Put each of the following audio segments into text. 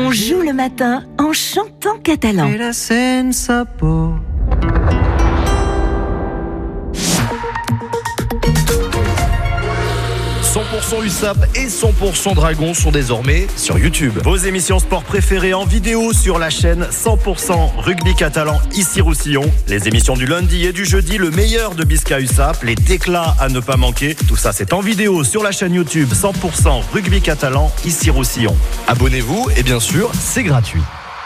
On joue le matin en chantant catalan. 100% USAP et 100% Dragon sont désormais sur YouTube. Vos émissions sport préférées en vidéo sur la chaîne 100% Rugby Catalan ici Roussillon. Les émissions du lundi et du jeudi, le meilleur de Bisca USAP, les déclats à ne pas manquer. Tout ça c'est en vidéo sur la chaîne YouTube 100% Rugby Catalan ici Roussillon. Abonnez-vous et bien sûr c'est gratuit.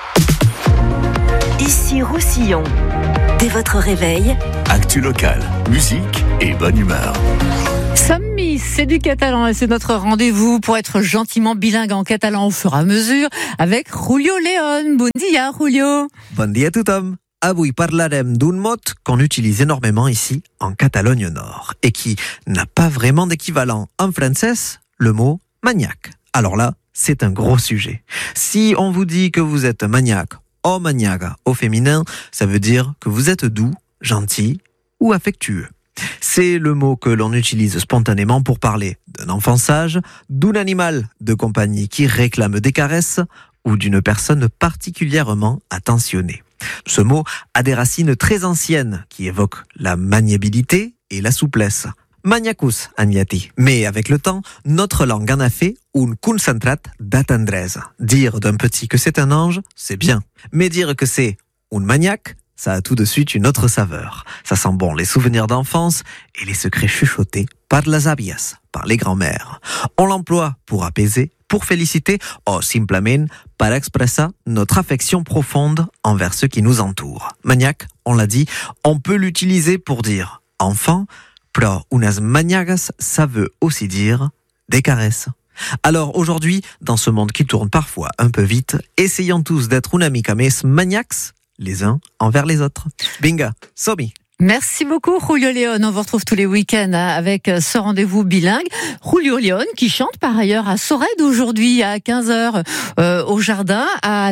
Ici Roussillon. Dès votre réveil, actu local, musique et bonne humeur. Sommis, c'est du catalan et c'est notre rendez-vous pour être gentiment bilingue en catalan au fur et à mesure avec Julio León. Bon dia, Julio. Bon dia a tothom. Avui parlarem d'un mot qu'on utilise énormément ici en Catalogne Nord et qui n'a pas vraiment d'équivalent. En français, le mot maniaque. Alors là, c'est un gros sujet. Si on vous dit que vous êtes maniaque o maniaga au féminin, ça veut dire que vous êtes doux, gentil ou affectueux. C'est le mot que l'on utilise spontanément pour parler d'un enfant sage, d'un animal de compagnie qui réclame des caresses ou d'une personne particulièrement attentionnée. Ce mot a des racines très anciennes qui évoquent la maniabilité et la souplesse. Maniacus agnati. Mais avec le temps, notre langue en a fait un concentrat d'attendresse. Dire d'un petit que c'est un ange, c'est bien. Mais dire que c'est un maniaque, ça a tout de suite une autre saveur. Ça sent bon les souvenirs d'enfance et les secrets chuchotés par las avias, par les grands-mères. On l'emploie pour apaiser, pour féliciter, ou simplement par expresser notre affection profonde envers ceux qui nous entourent. Maniaque, on l'a dit, on peut l'utiliser pour dire enfant, però unas maniagas, ça veut aussi dire des caresses. Alors aujourd'hui, dans ce monde qui tourne parfois un peu vite, essayons tous d'être una mica més maniacs les uns envers les autres. Binga, Somi. Merci beaucoup, Julio León. On vous retrouve tous les week-ends avec ce rendez-vous bilingue. Julio León qui chante par ailleurs à Sorède aujourd'hui à 15h au jardin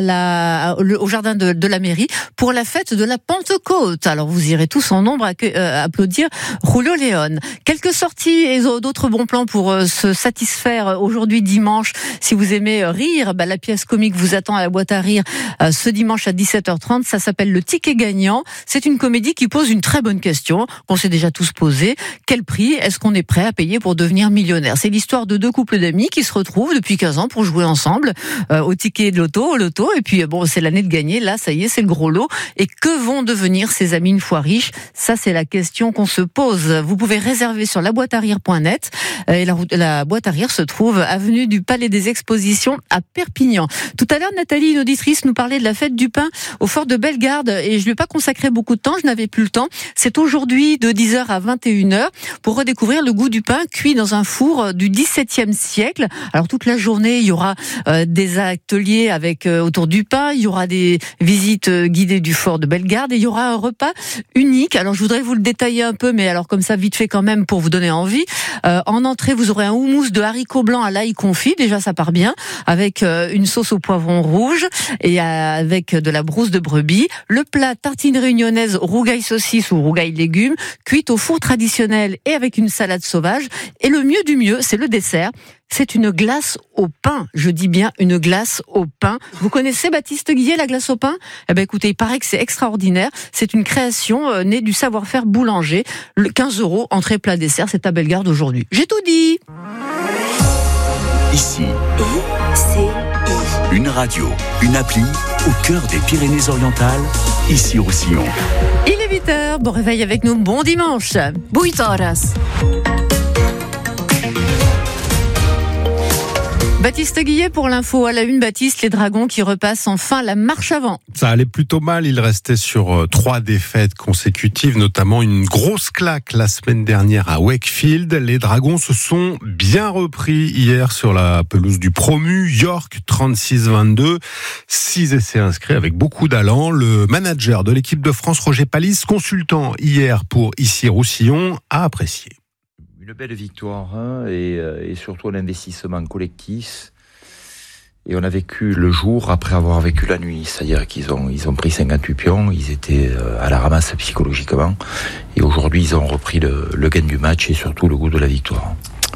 au jardin de la mairie pour la fête de la Pentecôte. Alors vous irez tous en nombre applaudir Julio León. Quelques sorties et d'autres bons plans pour se satisfaire aujourd'hui dimanche. Si vous aimez rire, la pièce comique vous attend à la boîte à rire ce dimanche à 17h30. Ça s'appelle Le Ticket Gagnant. C'est une comédie qui pose une très bonne question qu'on s'est déjà tous posée. Quel prix est-ce qu'on est prêt à payer pour devenir millionnaire ? C'est l'histoire de deux couples d'amis qui se retrouvent depuis 15 ans pour jouer ensemble au ticket de loto, au loto. Et puis c'est l'année de gagner. Là, ça y est, c'est le gros lot. Et que vont devenir ces amis une fois riches ? Ça, c'est la question qu'on se pose. Vous pouvez réserver sur laboîte-à-rire.net. Et la boîte à rire se trouve avenue du Palais des Expositions à Perpignan. Tout à l'heure, Nathalie, une auditrice, nous parlait de la fête du pain au fort de Bellegarde. Et je lui ai pas consacré beaucoup de temps. Je n'avais plus le temps. C'est aujourd'hui de 10h à 21h pour redécouvrir le goût du pain cuit dans un four du XVIIe siècle. Alors toute la journée, il y aura des ateliers avec autour du pain, il y aura des visites guidées du fort de Bellegarde et il y aura un repas unique. Alors je voudrais vous le détailler un peu, mais alors comme ça vite fait quand même pour vous donner envie. En entrée, vous aurez un houmous de haricots blancs à l'ail confit, déjà ça part bien, avec une sauce au poivron rouge et avec de la brousse de brebis. Le plat tartine réunionnaise rougail saucisse ou rougail légumes, cuite au four traditionnel et avec une salade sauvage. Et le mieux du mieux, c'est le dessert. C'est une glace au pain. Je dis bien une glace au pain. Vous connaissez Baptiste Guillet, la glace au pain ? Eh ben écoutez, il paraît que c'est extraordinaire. C'est une création née du savoir-faire boulanger. 15 €, entrée, plat, dessert. C'est à Bellegarde aujourd'hui. J'ai tout dit. Ici, une radio, une appli au cœur des Pyrénées-Orientales, ici Roussillon. Il est 8h, bon réveil avec nous, bon dimanche. 8 horas. Baptiste Guillet pour l'info à la une. Baptiste, les Dragons qui repassent enfin la marche avant. Ça allait plutôt mal, il restait sur 3 défaites consécutives, notamment une grosse claque la semaine dernière à Wakefield. Les Dragons se sont bien repris hier sur la pelouse du promu York 36-22. 6 essais inscrits avec beaucoup d'allant. Le manager de l'équipe de France, Roger Palis, consultant hier pour Ici Roussillon, a apprécié. Une belle victoire et surtout un investissement collectif. Et on a vécu le jour après avoir vécu la nuit. C'est-à-dire qu'ils ont pris 58 pions, ils étaient à la ramasse psychologiquement. Et aujourd'hui, ils ont repris le gain du match et surtout le goût de la victoire.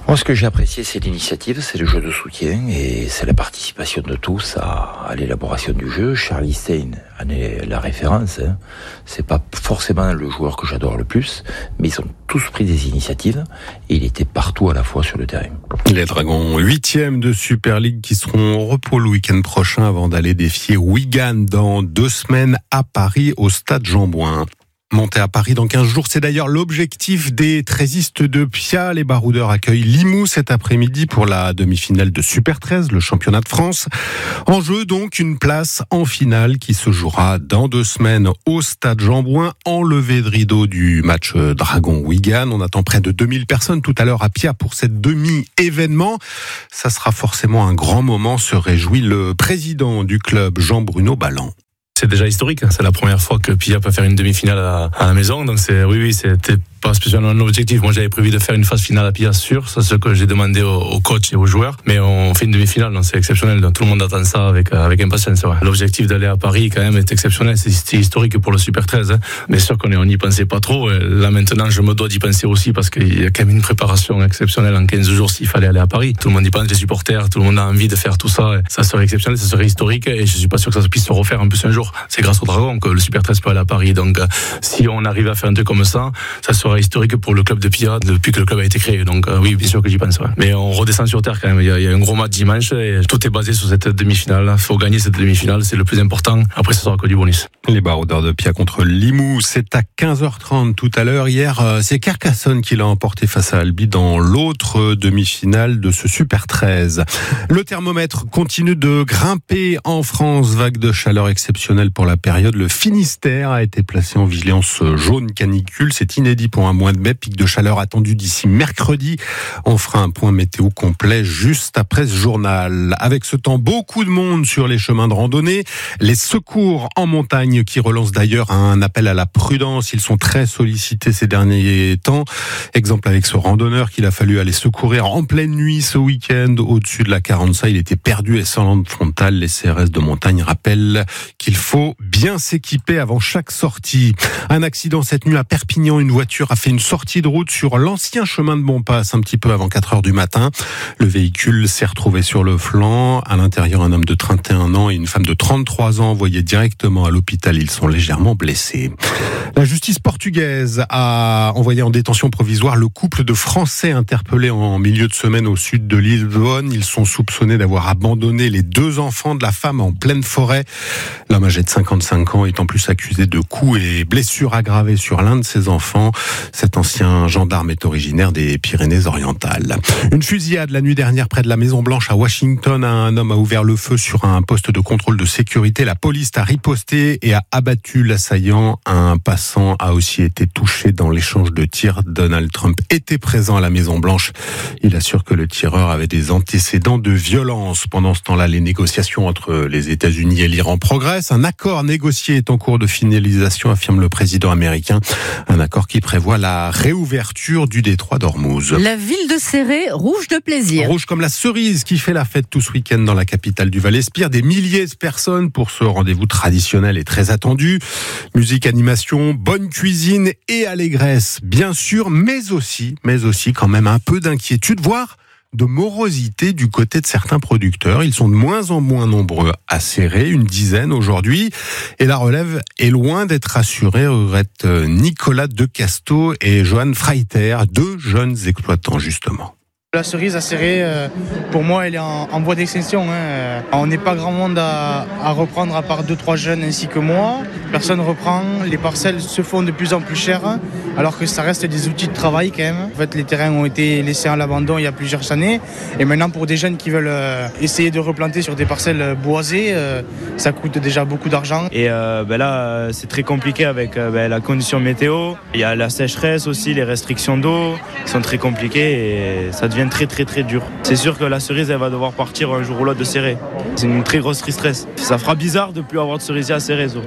Moi, ce que j'ai apprécié, c'est l'initiative, c'est le jeu de soutien et c'est la participation de tous à l'élaboration du jeu. Charlie Stein en est la référence. C'est pas forcément le joueur que j'adore le plus, mais ils ont tous pris des initiatives et il était partout à la fois sur le terrain. Les Dragons 8e de Super League qui seront au repos le week-end prochain avant d'aller défier Wigan dans 2 semaines à Paris au stade Jean-Bouin. Monter à Paris dans 15 jours, c'est d'ailleurs l'objectif des treizistes de Pia. Les baroudeurs accueillent Limoux cet après-midi pour la demi-finale de Super 13, le championnat de France. En jeu donc une place en finale qui se jouera dans 2 semaines au stade Jean-Bouin, en levée de rideau du match Dragon-Wigan. On attend près de 2000 personnes tout à l'heure à Pia pour cette demi-événement. Ça sera forcément un grand moment, se réjouit le président du club, Jean-Bruno Balland. C'est déjà historique, c'est la première fois que Pia peut faire une demi-finale à la maison, donc c'était pas spécialement un objectif. Moi j'avais prévu de faire une phase finale à Pia sûre, c'est ce que j'ai demandé au coach et aux joueurs, mais on fait une demi-finale, donc c'est exceptionnel, donc tout le monde attend ça avec impatience. Ouais. L'objectif d'aller à Paris quand même est exceptionnel, c'est historique pour le Super 13, mais sûr qu'on n'y pensait pas trop, là maintenant je me dois d'y penser aussi parce qu'il y a quand même une préparation exceptionnelle en 15 jours s'il fallait aller à Paris. Tout le monde y pense, les supporters, tout le monde a envie de faire tout ça, ça serait exceptionnel, ça serait historique et je suis pas sûr que ça puisse se refaire en plus un jour. C'est grâce au Dragon que le Super 13 peut aller à Paris. Donc, si on arrive à faire un truc comme ça, ça sera historique pour le club de Pia depuis que le club a été créé. Donc, oui, bien sûr que j'y pense. Ouais. Mais on redescend sur terre quand même. Il y a un gros match dimanche et tout est basé sur cette demi-finale. Il faut gagner cette demi-finale, c'est le plus important. Après, ça sera que du bonus. Les baroudeurs de Pia contre Limoux, c'est à 15h30 tout à l'heure. Hier, c'est Carcassonne qui l'a emporté face à Albi dans l'autre demi-finale de ce Super 13. Le thermomètre continue de grimper en France. Vague de chaleur exceptionnelle pour la période. Le Finistère a été placé en vigilance jaune canicule. C'est inédit pour un mois de mai. Pic de chaleur attendu d'ici mercredi. On fera un point météo complet juste après ce journal. Avec ce temps, beaucoup de monde sur les chemins de randonnée. Les secours en montagne qui relancent d'ailleurs un appel à la prudence. Ils sont très sollicités ces derniers temps. Exemple avec ce randonneur qu'il a fallu aller secourir en pleine nuit ce week-end au-dessus de la 45. Il était perdu et sans lampe frontale. Les CRS de montagne rappellent qu'il faut bien s'équiper avant chaque sortie. Un accident cette nuit à Perpignan. Une voiture a fait une sortie de route sur l'ancien chemin de Bonpass un petit peu avant 4h du matin. Le véhicule s'est retrouvé sur le flanc. À l'intérieur, un homme de 31 ans et une femme de 33 ans envoyés directement à l'hôpital. Ils sont légèrement blessés. La justice portugaise a envoyé en détention provisoire le couple de Français interpellés en milieu de semaine au sud de Lisbonne. Ils sont soupçonnés d'avoir abandonné les 2 enfants de la femme en pleine forêt. L'homme âgé de 55 ans est en plus accusé de coups et blessures aggravées sur l'un de ses enfants. Cet ancien gendarme est originaire des Pyrénées-Orientales. Une fusillade la nuit dernière près de la Maison-Blanche à Washington. Un homme a ouvert le feu sur un poste de contrôle de sécurité. La police a riposté et a abattu l'assaillant. Un passant a aussi été touché dans l'échange de tirs. Donald Trump était présent à la Maison-Blanche. Il assure que le tireur avait des antécédents de violence. Pendant ce temps-là, les négociations entre les États-Unis et l'Iran progressent. Un accord négocié est en cours de finalisation, affirme le président américain. Un accord qui prévoit la réouverture du détroit d'Ormuz. La ville de Céré, rouge de plaisir. Rouge comme la cerise qui fait la fête tout ce week-end dans la capitale du Val-Espire. Des milliers de personnes pour ce rendez-vous traditionnel et très attendu. Musique, animation, bonne cuisine et allégresse, bien sûr, mais aussi quand même un peu d'inquiétude, voire de morosité du côté de certains producteurs. Ils sont de moins en moins nombreux à serrer, une dizaine aujourd'hui, et la relève est loin d'être assurée, regrettent Nicolas Decasto et Johan Freiter, 2 jeunes exploitants justement. La cerise à serrer, pour moi, elle est en voie d'extinction. On n'est pas grand monde à reprendre à part 2-3 jeunes ainsi que moi. Personne ne reprend. Les parcelles se font de plus en plus chères, alors que ça reste des outils de travail quand même. En fait, les terrains ont été laissés à l'abandon il y a plusieurs années. Et maintenant, pour des jeunes qui veulent essayer de replanter sur des parcelles boisées, ça coûte déjà beaucoup d'argent. Et là, c'est très compliqué avec la condition météo. Il y a la sécheresse aussi, les restrictions d'eau qui sont très compliquées et ça devient très dur. C'est sûr que la cerise elle va devoir partir un jour ou l'autre de serrer. C'est une très grosse tristesse. Ça fera bizarre de ne plus avoir de cerisier à serrer surtout.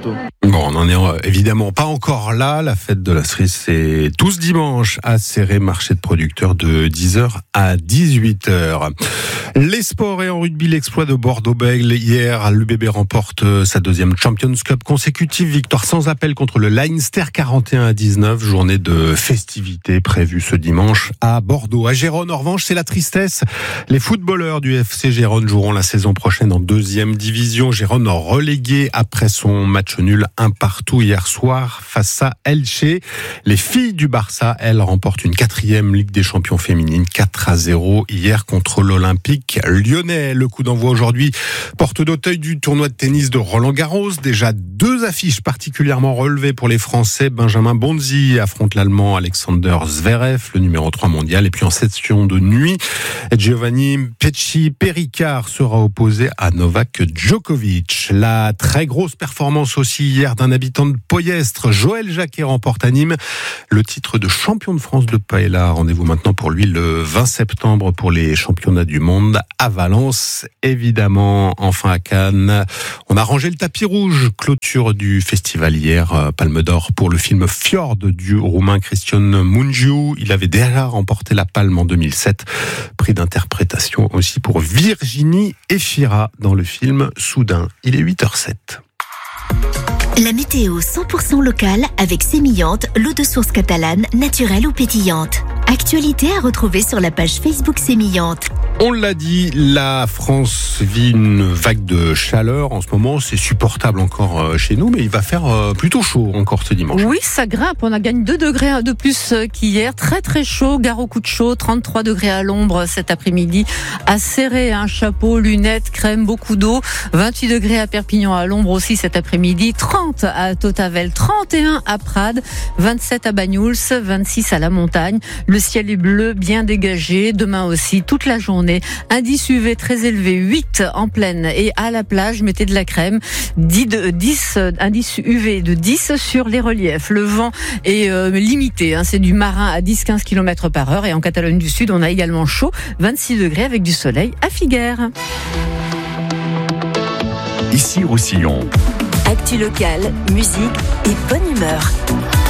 Bon, on n'en est évidemment pas encore là. La fête de la cerise, c'est tout ce dimanche à Céré, marché de producteurs de 10h à 18h. Les sports et en rugby, l'exploit de Bordeaux-Bègles. Hier, l'UBB remporte sa deuxième Champions Cup consécutive. Victoire sans appel contre le Leinster 41-19. Journée de festivités prévue ce dimanche à Bordeaux. À Gérone, en revanche, c'est la tristesse. Les footballeurs du FC Gérone joueront la saison prochaine en deuxième division. Gérone relégué après son match nul 1-1 hier soir face à Elche. Les filles du Barça, elles, remportent une 4e Ligue des Champions féminine 4-0 hier contre l'Olympique lyonnais. Le coup d'envoi aujourd'hui, porte d'Auteuil du tournoi de tennis de Roland-Garros. Déjà 2 affiches particulièrement relevées pour les Français. Benjamin Bonzi affronte l'Allemand Alexander Zverev, le numéro 3 mondial. Et puis en session de nuit, Giovanni Pesci-Péricard sera opposé à Novak Djokovic. La très grosse performance aussi hier d'un habitant de Poyestre, Joël Jacquet remporte à Nîmes le titre de champion de France de paella. Rendez-vous maintenant pour lui le 20 septembre pour les championnats du monde à Valence, évidemment. Enfin à Cannes, on a rangé le tapis rouge, clôture du festival hier, Palme d'Or pour le film Fjord du Roumain Cristian Mungiu. Il avait déjà remporté la Palme en 2007. Prix d'interprétation aussi pour Virginie Efira dans le film Soudain. Il est 8h07. La météo 100% locale avec Sémillante, l'eau de source catalane, naturelle ou pétillante. Actualité à retrouver sur la page Facebook Sémillante. On l'a dit, la France vit une vague de chaleur en ce moment. C'est supportable encore chez nous, mais il va faire plutôt chaud encore ce dimanche. Oui, ça grimpe. On a gagné 2 degrés de plus qu'hier. Très très chaud. Gare au coup de chaud. 33 degrés à l'ombre cet après-midi. À Céré, un chapeau, lunettes, crème, beaucoup d'eau. 28 degrés à Perpignan à l'ombre aussi cet après-midi. 30 à Tautavel, 31 à Prades, 27 à Banyuls, 26 à la montagne. Le ciel est bleu, bien dégagé. Demain aussi, toute la journée. Indice UV très élevé, 8 en plaine et à la plage, mettez de la crème. 10 indice UV de 10 sur les reliefs. Le vent est limité, c'est du marin à 10-15 km par heure. Et en Catalogne du Sud, on a également chaud, 26 degrés avec du soleil à Figueres. Ici Roussillon. Actu locale, musique et bonne humeur.